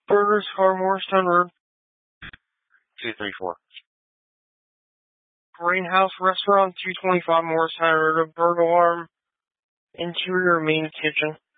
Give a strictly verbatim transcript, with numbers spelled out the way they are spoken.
Burgers Car, Morristown Road. two three four. Greenhouse Restaurant, two twenty-five Morristown Road. Burglar alarm. Interior main kitchen.